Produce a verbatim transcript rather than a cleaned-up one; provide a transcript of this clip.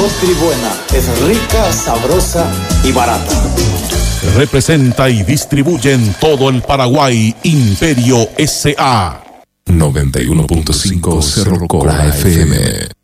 Nutribuena es rica, sabrosa y barata. Representa y distribuye en todo el Paraguay Imperio S A noventa y uno punto cinco Cerro Cora F M.